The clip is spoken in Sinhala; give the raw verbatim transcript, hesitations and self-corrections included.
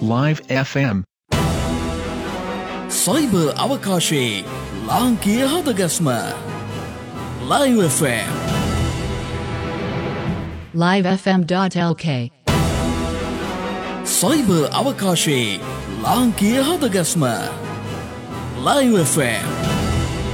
Live F M. සයිබර් අවකාශයේ ලාංකීය හදගස්ම Live F M. live f m dot l k. Cyber අවකාශයේ ලාංකීය හදගස්ම Live F M.